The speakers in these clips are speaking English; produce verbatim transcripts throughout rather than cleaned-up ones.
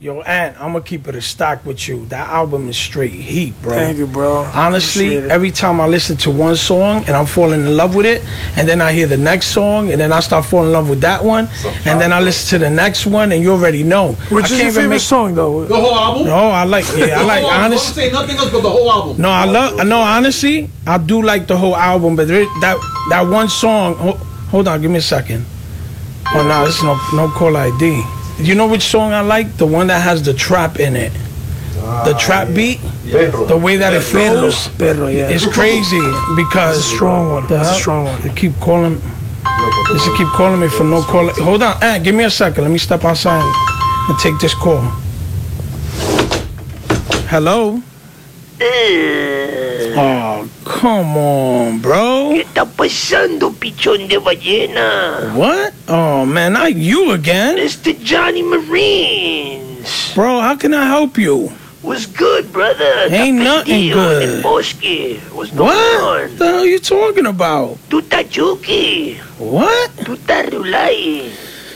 Yo, Ant, I'm gonna keep it a stack with you. That album is straight heat, bro. Thank you, bro. Honestly, every time I listen to one song and I'm falling in love with it, and then I hear the next song, and then I start falling in love with that one, and then I listen to the next one, and you already know. Which is your favorite make... song, though? The whole album? No, I like, yeah, I like, honestly. Don't say nothing else but the whole album. No, I love, no, honestly, I do like the whole album, but there, that that one song, hold, hold on, give me a second. Oh, no, nah, this is no, no call I D. You know which song I like? The one that has the trap in it. The trap beat, the way that it flows, it's crazy because it's a strong one. That's a strong one. They keep calling. They should keep calling me for no call. Hold on, Aunt, give me a second. Let me step outside and take this call. Hello. Oh, come on, bro. ¿Qué está pasando, pichón de ballena? What? Oh, man, not you again. Mister Johnny Marines. Bro, how can I help you? What's good, brother? Ain't nothing good. Bosque. What's going what? on? What the hell are you talking about? Tu ta chuki. What? Tu ta rulay.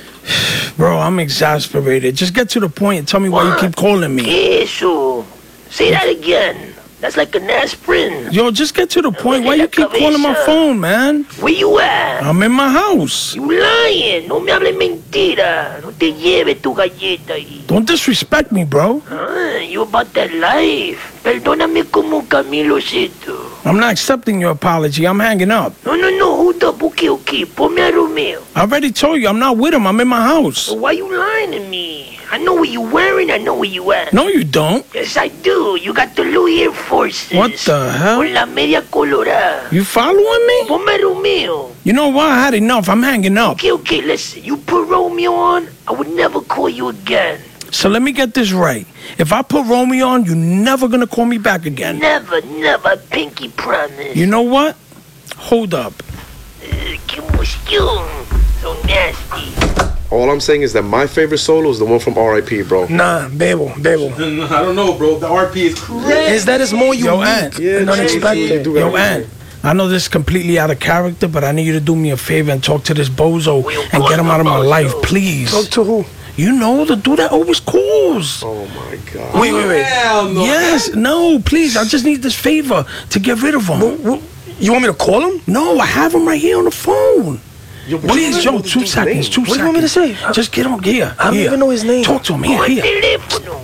Bro, I'm exasperated. Just get to the point and tell me what? why you keep calling me. ¿Qué eso? Say that again. That's like an aspirin. Yo, just get to the point. Why you keep calling my phone, man? Where you at? I'm in my house. You lying. No me hables mentira. No te lleves tu galleta ahí. Don't disrespect me, bro. Ah, you about that life. Perdóname como Camilo Seto. I'm not accepting your apology. I'm hanging up. No, no, no. Hold up. Okay, okay. Ponme a Romeo. I already told you I'm not with him. I'm in my house. So why you lying to me? I know what you wearing. I know where you at. No, you don't. Yes, I do. You got the Louis Air Forces. What the hell? Con la media colorada. You following me? Ponme Romeo. You know what? I had enough. I'm hanging up. Okay, okay. Listen. You put Romeo on, I would never call you again. So let me get this right. If I put Romeo on, you're never gonna call me back again. Never, never. Pinky promise. You know what? Hold up. Uh, qué emoción. So nasty. All I'm saying is that my favorite solo is the one from R I P, bro. Nah, Bebo, Bebo. I don't know, bro. The R P is crazy. Is that is more unique Yo, Ant. Yeah, and unexpected. Yo, Ant. I know this is completely out of character, but I need you to do me a favor and talk to this bozo and get him out of my life, please. Talk to who? You know, the dude that always calls. Oh, my God. Wait, wait, wait. Hell no. Yes, no, please. I just need this favor to get rid of him. What, what, you want me to call him? No, I have him right here on the phone. Yo, please, yo, two seconds, two what seconds. What do you want me to say? Just get on here. I don't here. even know his name. Talk to him. Here, here.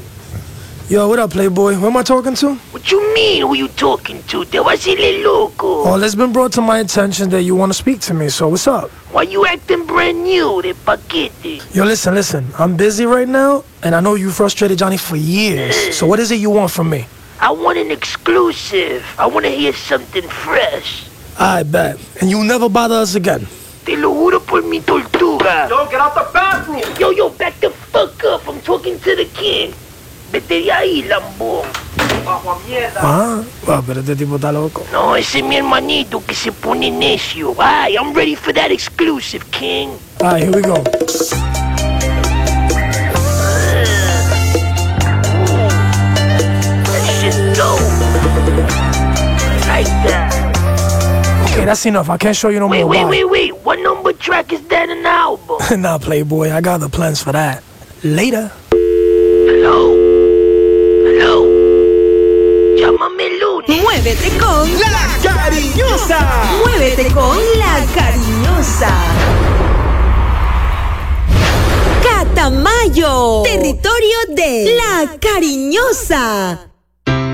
Yo, what up, Playboy? Who am I talking to? What you mean, who you talking to? Te vas a ir loco. Well, it's been brought to my attention that you want to speak to me, so what's up? Why you acting brand new, de paquete? Yo, listen, listen. I'm busy right now, and I know you frustrated Johnny for years. So what is it you want from me? I want an exclusive. I want to hear something fresh. I bet. And you'll never bother us again. Te lo juro por mi tortuga. Yo, get out the bathroom. Yo, yo, back the fuck up. I'm talking to the king. Vete de ahí, lambón. Ah, well, pero este tipo está loco. No, ese es mi hermanito que se pone necio. Ay, I'm ready for that exclusive, king. All right, here we go. That shit dope. I like that. Okay, that's enough. I can't show you no Wait, more. wait, Why? wait, wait. What number track is that in the album? Nah, Playboy, I got the plans for that. Later. Hello. Hello. Llámame el lunes. Muévete con La Cariñosa. Muévete con La Cariñosa. Catamayo, territorio de La Cariñosa.